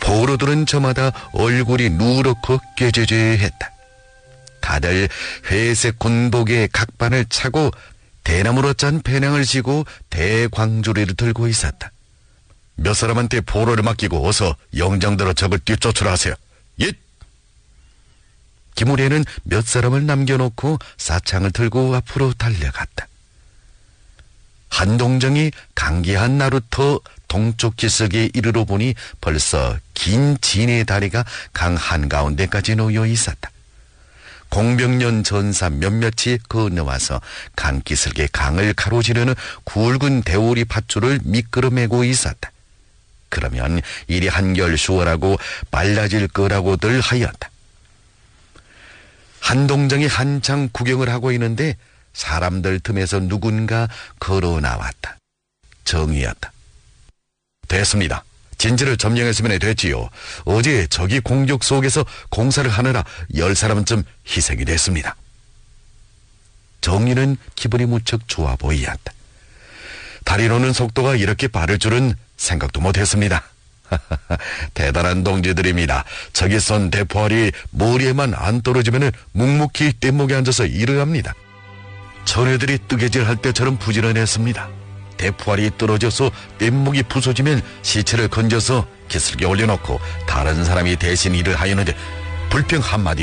포로들은 저마다 얼굴이 누렇고 꾀죄죄했다. 다들 회색 군복에 각반을 차고 대나무로 짠 배낭을 지고 대광조리를 들고 있었다. 몇 사람한테 포로를 맡기고 어서 영장들어 적을 뒤쫓으라 하세요. 예! 김우래는 몇 사람을 남겨놓고 사창을 들고 앞으로 달려갔다. 한동정이 강기한 나루터 동쪽 기슭에 이르러 보니 벌써 긴 진의 다리가 강 한가운데까지 놓여 있었다. 공병년 전사 몇몇이 건너와서 강기슭의 강을 가로지르는 굵은 대오리 밧줄을 미끄러 매고 있었다. 그러면 일이 한결 수월하고 빨라질 거라고들 하였다. 한동정이 한창 구경을 하고 있는데 사람들 틈에서 누군가 걸어 나왔다. 정의였다. 됐습니다. 진지를 점령했으면 됐지요. 어제 적이 공격 속에서 공사를 하느라 10사람쯤 희생이 됐습니다. 정의는 기분이 무척 좋아 보이었다. 다리로는 속도가 이렇게 빠를 줄은 생각도 못했습니다. 대단한 동지들입니다. 적이 쏜 대포알이 머리에만 안 떨어지면 묵묵히 뗏목에 앉아서 일을 합니다. 전애들이 뜨개질할 때처럼 부지런했습니다. 대포알이 떨어져서 뗏목이 부서지면 시체를 건져서 기슭에 올려놓고 다른 사람이 대신 일을 하였는데 불평 한마디